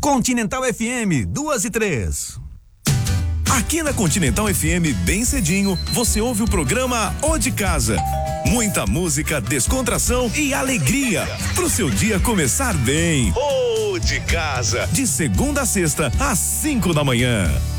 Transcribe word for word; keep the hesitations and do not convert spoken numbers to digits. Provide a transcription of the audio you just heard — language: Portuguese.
Continental F M, duas e três. Aqui na Continental F M, bem cedinho, você ouve o programa O de Casa. Muita música, descontração e alegria pro seu dia começar bem. O de Casa, de segunda a sexta, às cinco da manhã.